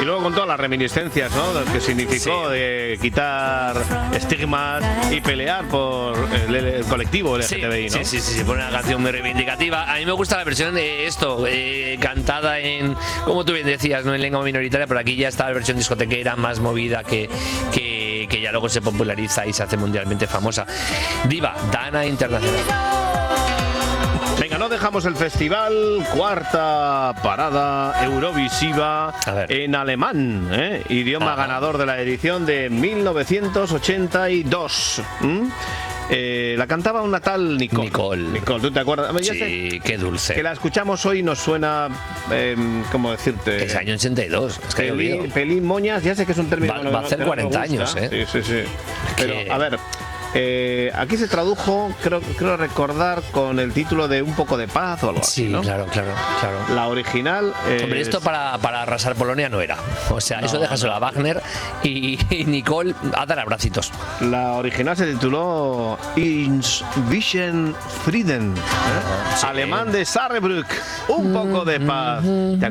Y luego con todas las reminiscencias, ¿no? Lo que significó de quitar estigmas y pelear por el colectivo LGTBI, ¿no? Sí, pone una canción muy reivindicativa. A mí me gusta la versión de esto, cantada en, como tú bien decías, no en lengua minoritaria, pero aquí ya está la versión discotequera más movida que ya luego se populariza y se hace mundialmente famosa. Diva, Dana Internacional. Venga, no dejamos el festival. Cuarta parada eurovisiva en alemán, idioma ganador de la edición de 1982. La cantaba una tal Nicole, ¿tú te acuerdas? Sí, sé qué dulce. Que la escuchamos hoy nos suena, ¿cómo decirte? Es año 82, es que pelín moñas, ya sé que es un término va a hacer 40 años, Sí. Pero, a ver, aquí se tradujo, creo recordar, con el título de Un poco de paz o algo así, ¿no? Claro. La original Hombre, esto para arrasar Polonia no era. O sea, eso déjaselo a Wagner y Nicole a dar abracitos. La original se tituló Inzwischen Frieden, alemán de Saarbrück, Un poco de paz. ¿Te